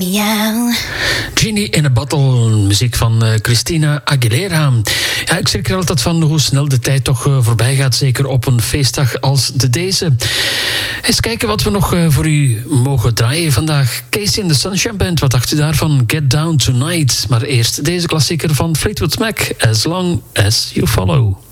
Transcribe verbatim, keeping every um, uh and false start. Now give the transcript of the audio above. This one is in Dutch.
Yeah. Genie in a Bottle, muziek van uh, Christina Aguilera. Ja, ik schrik er altijd van hoe snel de tijd toch uh, voorbij gaat, zeker op een feestdag als de deze. Eens kijken wat we nog uh, voor u mogen draaien vandaag. Casey and the Sunshine Band, wat dacht u daarvan? Get Down Tonight. Maar eerst deze klassieker van Fleetwood Mac, As Long As You Follow.